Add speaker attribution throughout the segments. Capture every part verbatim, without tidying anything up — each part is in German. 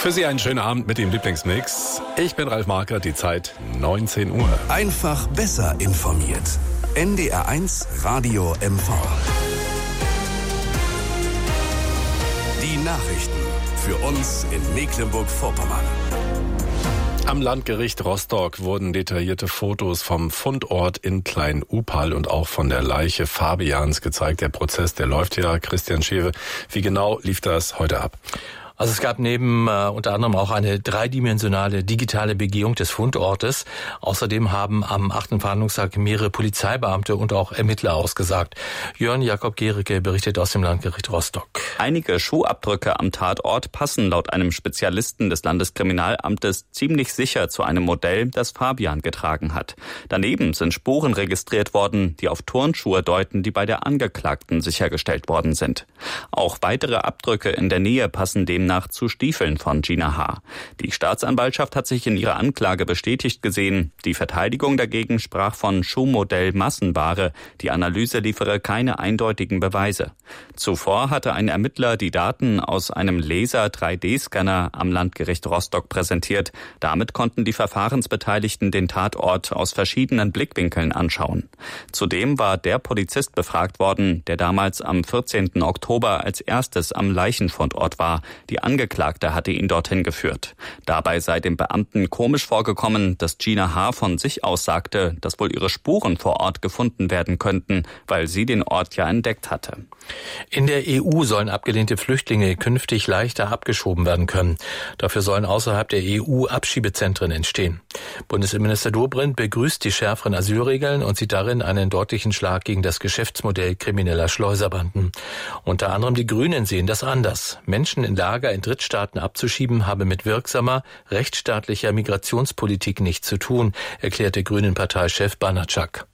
Speaker 1: Für Sie einen schönen Abend mit dem Lieblingsmix. Ich bin Ralf Marker, die Zeit neunzehn Uhr.
Speaker 2: Einfach besser informiert. N D R eins Radio M V. Die Nachrichten für uns in Mecklenburg-Vorpommern.
Speaker 1: Am Landgericht Rostock wurden detaillierte Fotos vom Fundort in Klein-Upal und auch von der Leiche Fabians gezeigt. Der Prozess, der läuft ja. Christian Schewe, wie genau lief das heute ab?
Speaker 3: Also es gab neben äh, unter anderem auch eine dreidimensionale digitale Begehung des Fundortes. Außerdem haben am achten Verhandlungstag mehrere Polizeibeamte und auch Ermittler ausgesagt. Jörn Jakob Gericke berichtet aus dem Landgericht Rostock.
Speaker 4: Einige Schuhabdrücke am Tatort passen laut einem Spezialisten des Landeskriminalamtes ziemlich sicher zu einem Modell, das Fabian getragen hat. Daneben sind Spuren registriert worden, die auf Turnschuhe deuten, die bei der Angeklagten sichergestellt worden sind. Auch weitere Abdrücke in der Nähe passen dem nach zu Stiefeln von Gina H. Die Staatsanwaltschaft hat sich in ihrer Anklage bestätigt gesehen. Die Verteidigung dagegen sprach von Schuhmodell Massenware. Die Analyse liefere keine eindeutigen Beweise. Zuvor hatte ein Ermittler die Daten aus einem Laser drei D Scanner am Landgericht Rostock präsentiert. Damit konnten die Verfahrensbeteiligten den Tatort aus verschiedenen Blickwinkeln anschauen. Zudem war der Polizist befragt worden, der damals am vierzehnten Oktober als erstes am Leichenfundort war. Die Angeklagte hatte ihn dorthin geführt. Dabei sei dem Beamten komisch vorgekommen, dass Gina H. von sich aus sagte, dass wohl ihre Spuren vor Ort gefunden werden könnten, weil sie den Ort ja entdeckt hatte.
Speaker 3: In der E U sollen abgelehnte Flüchtlinge künftig leichter abgeschoben werden können. Dafür sollen außerhalb der E U Abschiebezentren entstehen. Bundesinnenminister Dobrindt begrüßt die schärferen Asylregeln und sieht darin einen deutlichen Schlag gegen das Geschäftsmodell krimineller Schleuserbanden. Unter anderem die Grünen sehen das anders. Menschen in Lager in Drittstaaten abzuschieben, habe mit wirksamer, rechtsstaatlicher Migrationspolitik nichts zu tun, erklärte Grünen-Parteichef Banacak.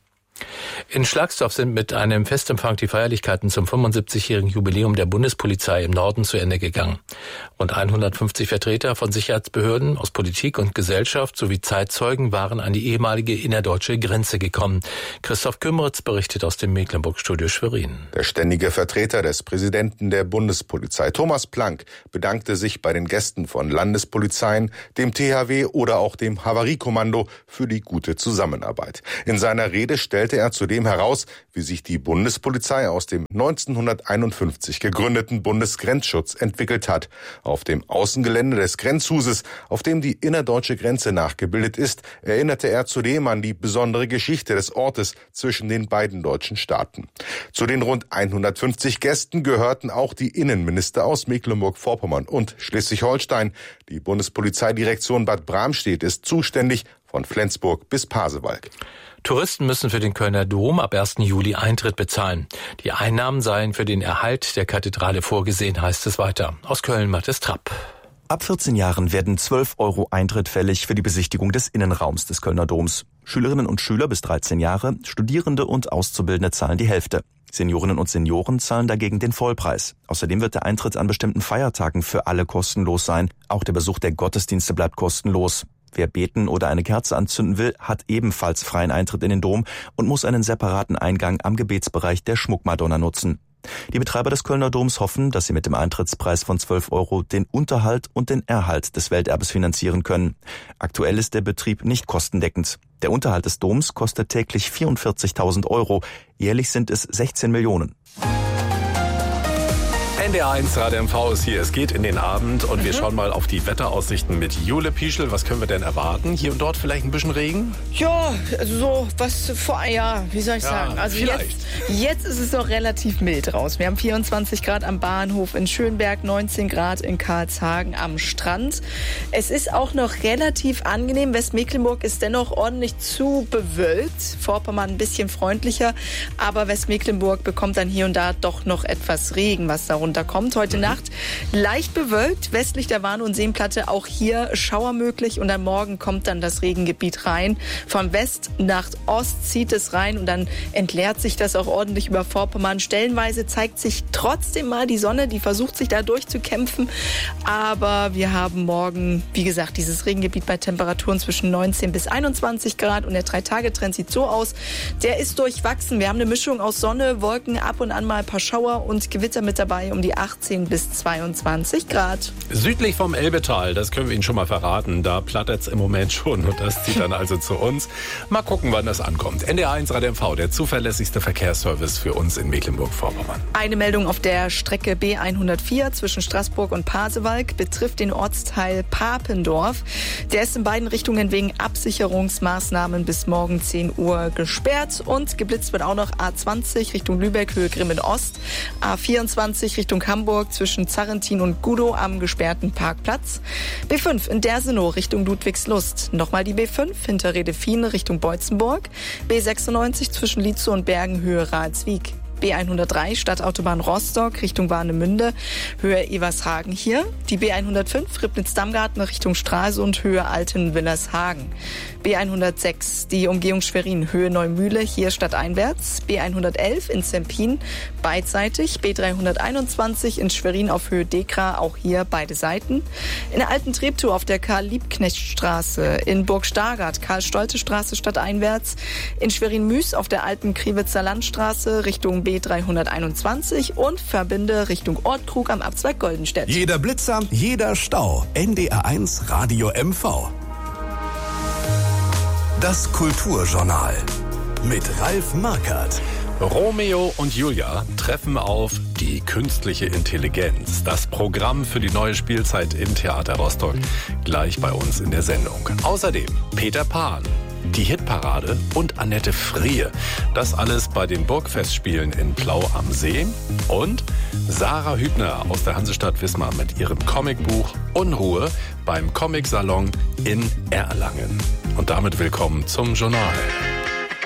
Speaker 3: In Schlagsdorf sind mit einem Festempfang die Feierlichkeiten zum fünfundsiebzigjährigen Jubiläum der Bundespolizei im Norden zu Ende gegangen. Rund hundertfünfzig Vertreter von Sicherheitsbehörden aus Politik und Gesellschaft sowie Zeitzeugen waren an die ehemalige innerdeutsche Grenze gekommen. Christoph Kümmeritz berichtet aus dem Mecklenburg-Studio Schwerin.
Speaker 5: Der ständige Vertreter des Präsidenten der Bundespolizei, Thomas Planck, bedankte sich bei den Gästen von Landespolizeien, dem T H W oder auch dem Havariekommando für die gute Zusammenarbeit. In seiner Rede stellte er zudem heraus, wie sich die Bundespolizei aus dem neunzehnhunderteinundfünfzig gegründeten Bundesgrenzschutz entwickelt hat. Auf dem Außengelände des Grenzhuses, auf dem die innerdeutsche Grenze nachgebildet ist, erinnerte er zudem an die besondere Geschichte des Ortes zwischen den beiden deutschen Staaten. Zu den rund hundertfünfzig Gästen gehörten auch die Innenminister aus Mecklenburg-Vorpommern und Schleswig-Holstein. Die Bundespolizeidirektion Bad Bramstedt ist zuständig, von Flensburg bis Pasewalk.
Speaker 3: Touristen müssen für den Kölner Dom ab ersten Juli Eintritt bezahlen. Die Einnahmen seien für den Erhalt der Kathedrale vorgesehen, heißt es weiter. Aus Köln Mathis Trapp.
Speaker 6: Ab vierzehn Jahren werden zwölf Euro Eintritt fällig für die Besichtigung des Innenraums des Kölner Doms. Schülerinnen und Schüler bis dreizehn Jahre, Studierende und Auszubildende zahlen die Hälfte. Seniorinnen und Senioren zahlen dagegen den Vollpreis. Außerdem wird der Eintritt an bestimmten Feiertagen für alle kostenlos sein. Auch der Besuch der Gottesdienste bleibt kostenlos. Wer beten oder eine Kerze anzünden will, hat ebenfalls freien Eintritt in den Dom und muss einen separaten Eingang am Gebetsbereich der Schmuckmadonna nutzen. Die Betreiber des Kölner Doms hoffen, dass sie mit dem Eintrittspreis von zwölf Euro den Unterhalt und den Erhalt des Welterbes finanzieren können. Aktuell ist der Betrieb nicht kostendeckend. Der Unterhalt des Doms kostet täglich vierundvierzigtausend Euro. Jährlich sind es sechzehn Millionen.
Speaker 1: N D R eins Radio M V ist hier. Es geht in den Abend und mhm. wir schauen mal auf die Wetteraussichten mit Jule Pieschel. Was können wir denn erwarten? Hier und dort vielleicht ein bisschen Regen?
Speaker 7: Ja, also so was vor, ja, wie soll ich
Speaker 1: ja,
Speaker 7: sagen? Also
Speaker 1: vielleicht.
Speaker 7: Jetzt, jetzt ist es noch relativ mild raus. Wir haben vierundzwanzig Grad am Bahnhof in Schönberg, neunzehn Grad in Karlshagen am Strand. Es ist auch noch relativ angenehm. Westmecklenburg ist dennoch ordentlich zu bewölkt. Vorpommern ein bisschen freundlicher, aber Westmecklenburg bekommt dann hier und da doch noch etwas Regen, was darunter kommt. Heute mhm. Nacht leicht bewölkt, westlich der Warnow- und Seenplatte auch hier Schauer möglich und am Morgen kommt dann das Regengebiet rein. Von West nach Ost zieht es rein und dann entleert sich das auch ordentlich über Vorpommern. Stellenweise zeigt sich trotzdem mal die Sonne, die versucht sich da durchzukämpfen, aber wir haben morgen, wie gesagt, dieses Regengebiet bei Temperaturen zwischen neunzehn bis einundzwanzig Grad und der Drei-Tage-Trend sieht so aus, der ist durchwachsen. Wir haben eine Mischung aus Sonne, Wolken, ab und an mal ein paar Schauer und Gewitter mit dabei um um die achtzehn bis zweiundzwanzig Grad.
Speaker 1: Südlich vom Elbetal, das können wir Ihnen schon mal verraten, da plattert's im Moment schon und das zieht dann also zu uns. Mal gucken, wann das ankommt. N D R eins Radio M V, der zuverlässigste Verkehrsservice für uns in Mecklenburg-Vorpommern.
Speaker 7: Eine Meldung auf der Strecke B hundertvier zwischen Straßburg und Pasewalk betrifft den Ortsteil Papendorf. Der ist in beiden Richtungen wegen Absicherungsmaßnahmen bis morgen zehn Uhr gesperrt und geblitzt wird auch noch A zwanzig Richtung Lübeck, Höhe Grimmen Ost, A vierundzwanzig Richtung Hamburg zwischen Zarrentin und Gudow am gesperrten Parkplatz, B fünf in Dersenow Richtung Ludwigslust, nochmal die B fünf hinter Redefien Richtung Beutzenburg, B sechsundneunzig zwischen Lietzow und Bergen, Höhe Ralswiek. B hundertdrei Stadtautobahn Rostock Richtung Warnemünde, Höhe Evershagen hier. Die B hundertfünf Ribnitz-Dammgarten Richtung Stralsund, Höhe Alten-Willershagen. B hundertsechs die Umgehung Schwerin, Höhe Neumühle, hier stadteinwärts. B hundertelf in Zempin beidseitig. B dreihunderteinundzwanzig in Schwerin auf Höhe Dekra, auch hier beide Seiten. In der Alten Treptow auf der Karl-Liebknecht-Straße. In Burg-Stargard Karl-Stolte-Straße stadteinwärts. In Schwerin-Müs auf der Alten Kriwitzer Landstraße Richtung B dreihunderteinundzwanzig und verbinde Richtung Ortkrug am Abzweig Goldenstedt.
Speaker 2: Jeder Blitzer, jeder Stau. N D R eins Radio M V. Das Kulturjournal mit Ralf Markert.
Speaker 1: Romeo und Julia treffen auf die künstliche Intelligenz. Das Programm für die neue Spielzeit im Theater Rostock gleich bei uns in der Sendung. Außerdem Peter Pan, die Hitparade und Annette Frier. Das alles bei den Burgfestspielen in Plau am See. Und Sarah Hübner aus der Hansestadt Wismar mit ihrem Comicbuch Unruhe beim Comic-Salon in Erlangen. Und damit willkommen zum Journal.